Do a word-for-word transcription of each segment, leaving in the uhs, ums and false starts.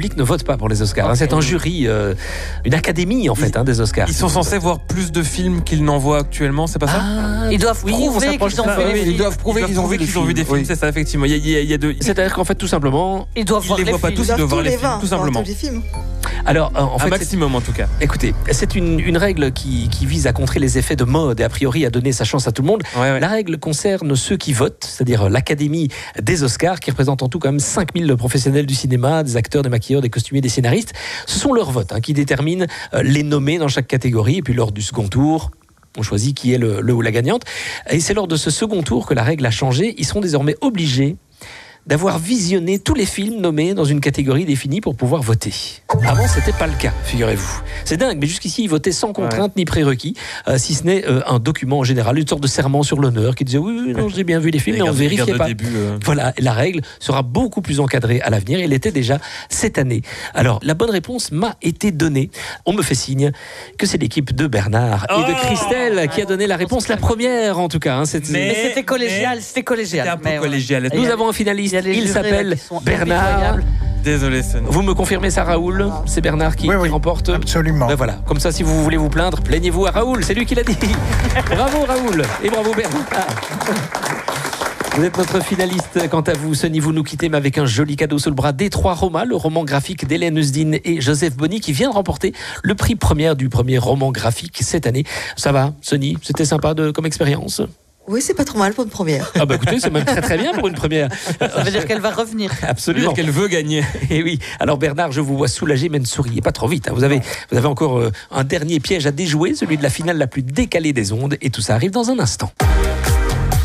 public ne vote pas pour les Oscars. Hein. C'est un jury, euh, une académie en fait ils, hein, des Oscars. Ils sont censés voir plus de films qu'ils n'en voient actuellement, c'est pas ça? Ah, Ils doivent oui, prouver qu'ils ont Ah, fait oui, des ils films. doivent prouver qu'ils ont vu qu'ils ont vu des films, oui. c'est ça effectivement. Il y a, il y a, il y a deux. C'est-à-dire qu'en fait tout simplement, Ils doivent Ils voir les les voient pas films. tous, ils doivent voir les les films, vingt, tout simplement. tous les films. alors euh, en Un fait, maximum en tout cas. écoutez, c'est une, une règle qui, qui vise à contrer les effets de mode et a priori à donner sa chance à tout le monde. Ouais, ouais. La règle concerne ceux qui votent, c'est-à-dire l'Académie des Oscars, qui représente en tout quand même cinq mille professionnels du cinéma, des acteurs, des maquilleurs, des costumiers, des scénaristes. Ce sont leurs votes hein, qui déterminent euh, les nommés dans chaque catégorie. Et puis lors du second tour, on choisit qui est le, le ou la gagnante. Et c'est lors de ce second tour que la règle a changé. Ils seront désormais obligés d'avoir visionné tous les films nommés dans une catégorie définie pour pouvoir voter. Avant, c'était pas le cas, figurez-vous. C'est dingue, mais jusqu'ici, ils votaient sans contrainte ouais. ni prérequis, euh, si ce n'est euh, un document en général, une sorte de serment sur l'honneur qui disait oui, oui, non, j'ai bien vu les films, Et mais on ne regarde, vérifiait regarde pas. Début, euh... Voilà, la règle sera beaucoup plus encadrée à l'avenir. Elle était déjà cette année. Alors, la bonne réponse m'a été donnée. On me fait signe que c'est l'équipe de Bernard oh et de Christelle qui a donné la réponse, la première en tout cas. Hein, mais, mais c'était collégial, c'était collégial. C'était un peu mais collégial. Ouais. Nous avons un finaliste, il, il s'appelle Bernard. Désolé, Sonny. Vous me confirmez ça, Raoul? C'est Bernard qui, oui, qui oui, remporte. Absolument. Ben voilà, comme ça, si vous voulez vous plaindre, plaignez-vous à Raoul. C'est lui qui l'a dit. Bravo Raoul et bravo Bernard. Vous êtes notre finaliste. Quant à vous, Sonny, vous nous quittez, mais avec un joli cadeau sous le bras. Détroit Roma, le roman graphique d'Hélène Usdin et Joseph Bonny, qui vient de remporter le prix première du premier roman graphique cette année. Ça va, Sonny? C'était sympa de, comme expérience? Oui, c'est pas trop mal pour une première. Ah bah écoutez, c'est même très très bien pour une première. Ça veut dire qu'elle va revenir. Absolument. Ça veut dire qu'elle veut gagner. Et oui. Alors Bernard, je vous vois soulagé, mais ne souriez pas trop vite. Hein. Vous avez, vous avez encore euh, un dernier piège à déjouer, celui de la finale la plus décalée des ondes, et tout ça arrive dans un instant.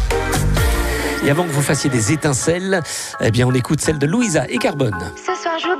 Et avant que vous fassiez des étincelles, eh bien on écoute celle de Louisa et Carbone. Ce soir, j'oublie.